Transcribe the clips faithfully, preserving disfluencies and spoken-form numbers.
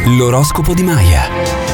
L'oroscopo di Maya.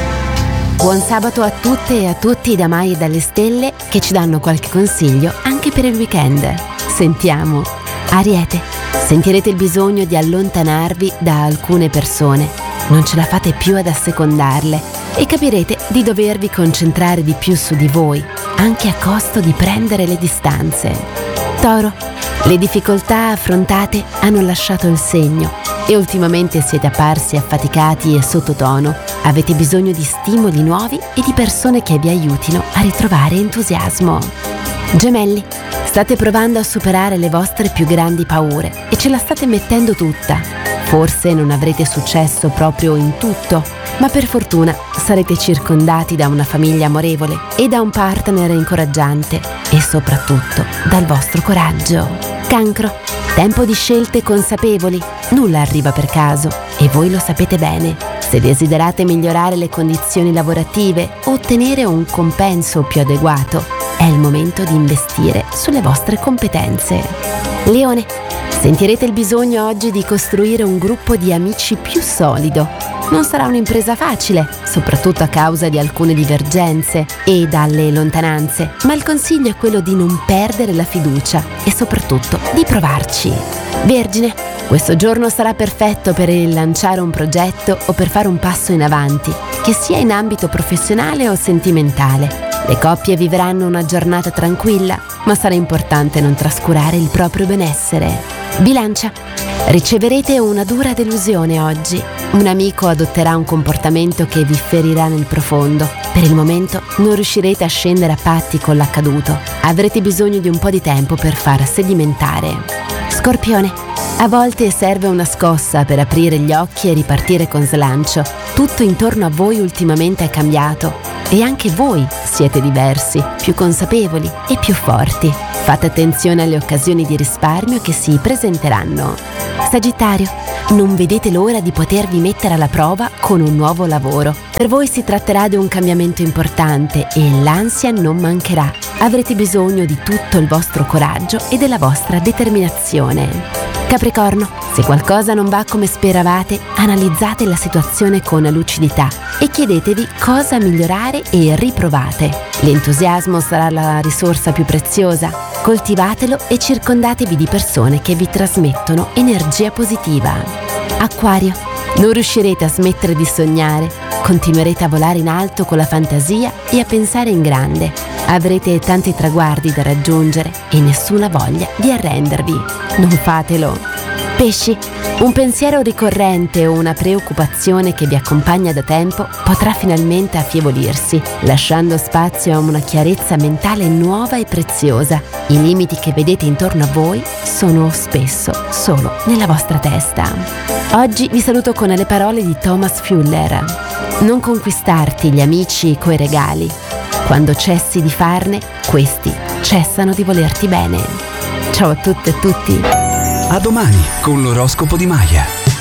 Buon sabato a tutte e a tutti da Maya e dalle stelle, che ci danno qualche consiglio anche per il weekend. Sentiamo. Ariete, sentirete il bisogno di allontanarvi da alcune persone. Non ce la fate più ad assecondarle e capirete di dovervi concentrare di più su di voi, anche a costo di prendere le distanze. Toro, le difficoltà affrontate hanno lasciato il segno e ultimamente siete apparsi affaticati e sottotono. Avete bisogno di stimoli nuovi e di persone che vi aiutino a ritrovare entusiasmo. Gemelli, state provando a superare le vostre più grandi paure e ce la state mettendo tutta. Forse non avrete successo proprio in tutto, ma per fortuna sarete circondati da una famiglia amorevole e da un partner incoraggiante e soprattutto dal vostro coraggio. Cancro, tempo di scelte consapevoli, nulla arriva per caso e voi lo sapete bene. Se desiderate migliorare le condizioni lavorative o ottenere un compenso più adeguato, è il momento di investire sulle vostre competenze. Leone, sentirete il bisogno oggi di costruire un gruppo di amici più solido. Non sarà un'impresa facile, soprattutto a causa di alcune divergenze e dalle lontananze, ma il consiglio è quello di non perdere la fiducia e soprattutto di provarci. Vergine, questo giorno sarà perfetto per rilanciare un progetto o per fare un passo in avanti, che sia in ambito professionale o sentimentale. Le coppie vivranno una giornata tranquilla, ma sarà importante non trascurare il proprio benessere. Bilancia, riceverete una dura delusione oggi. Un amico adotterà un comportamento che vi ferirà nel profondo. Per il momento non riuscirete a scendere a patti con l'accaduto. Avrete bisogno di un po' di tempo per far sedimentare. Scorpione, a volte serve una scossa per aprire gli occhi e ripartire con slancio. Tutto intorno a voi ultimamente è cambiato e anche voi siete diversi, più consapevoli e più forti. Fate attenzione alle occasioni di risparmio che si presenteranno. Sagittario, non vedete l'ora di potervi mettere alla prova con un nuovo lavoro. Per voi si tratterà di un cambiamento importante e l'ansia non mancherà. Avrete bisogno di tutto il vostro coraggio e della vostra determinazione. Capricorno, se qualcosa non va come speravate, analizzate la situazione con lucidità e chiedetevi cosa migliorare e riprovate. L'entusiasmo sarà la risorsa più preziosa. Coltivatelo e circondatevi di persone che vi trasmettono energia positiva. Acquario, non riuscirete a smettere di sognare, continuerete a volare in alto con la fantasia e a pensare in grande. Avrete tanti traguardi da raggiungere e nessuna voglia di arrendervi. Non fatelo. Pesci, un pensiero ricorrente o una preoccupazione che vi accompagna da tempo potrà finalmente affievolirsi, lasciando spazio a una chiarezza mentale nuova e preziosa. I limiti che vedete intorno a voi sono spesso solo nella vostra testa. Oggi vi saluto con le parole di Thomas Fuller. Non conquistarti gli amici coi regali. Quando cessi di farne, questi cessano di volerti bene. Ciao a tutte e tutti. A domani con l'oroscopo di Maya.